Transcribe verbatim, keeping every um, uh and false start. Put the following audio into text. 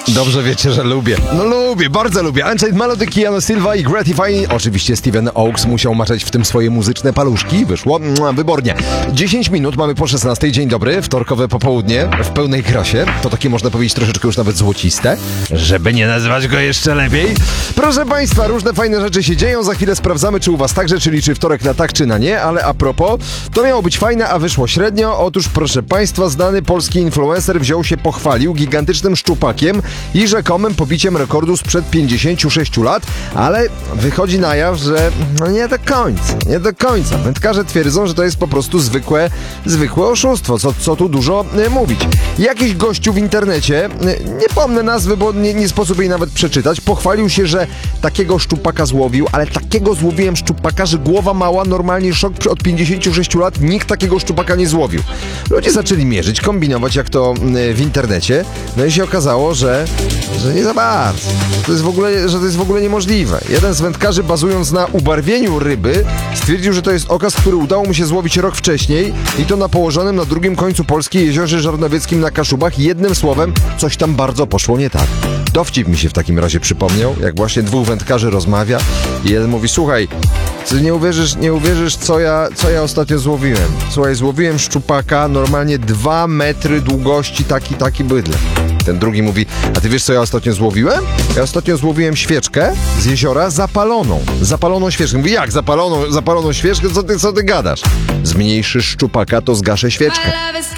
Dobrze wiecie, że lubię. No lubię, bardzo lubię. Unchained Melody, Keanu Silva i Gratify. Oczywiście Steven Oaks musiał maczać w tym swoje muzyczne paluszki. Wyszło mua, wybornie. dziesięć minut, mamy po szesnastej. Dzień dobry, wtorkowe popołudnie w pełnej krasie. To takie można powiedzieć troszeczkę już nawet złociste, żeby nie nazywać go jeszcze lepiej. Proszę Państwa, różne fajne rzeczy się dzieją. Za chwilę sprawdzamy, czy u Was także, czyli czy wtorek na tak, czy na nie. Ale a propos, to miało być fajne, a wyszło średnio. Otóż proszę Państwa, znany polski influencer wziął się, pochwalił gigantycznym szczupakiem i rzekomym pobiciem rekordu sprzed pięćdziesięciu sześciu lat, ale wychodzi na jaw, że no nie do końca, nie do końca. Wędkarze twierdzą, że to jest po prostu zwykłe, zwykłe oszustwo, co, co tu dużo y, mówić. Jakiś gościu w internecie, y, nie pomnę nazwy, bo nie, nie sposób jej nawet przeczytać, pochwalił się, że takiego szczupaka złowił, ale takiego złowiłem szczupaka, że głowa mała, normalnie szok, od pięćdziesięciu sześciu lat nikt takiego szczupaka nie złowił. Ludzie zaczęli mierzyć, kombinować jak to y, w internecie, no i się okazało, że że nie za bardzo. To jest w ogóle, że to jest w ogóle niemożliwe. Jeden z wędkarzy, bazując na ubarwieniu ryby, stwierdził, że to jest okaz, który udało mu się złowić rok wcześniej i to na położonym na drugim końcu Polski jeziorze Żarnowieckim na Kaszubach. Jednym słowem, coś tam bardzo poszło nie tak. Dowcip mi się w takim razie przypomniał, jak właśnie dwóch wędkarzy rozmawia i jeden mówi: słuchaj, ty nie uwierzysz, nie uwierzysz, co ja, co ja ostatnio złowiłem. Słuchaj, złowiłem szczupaka, normalnie dwa metry długości, taki, taki bydlę. Ten drugi mówi: a ty wiesz, co ja ostatnio złowiłem? Ja ostatnio złowiłem świeczkę z jeziora zapaloną. Zapaloną świeczkę. Mówi: jak zapaloną, zapaloną świeczkę? Co ty, co ty gadasz? Zmniejszysz szczupaka, to zgaszę świeczkę.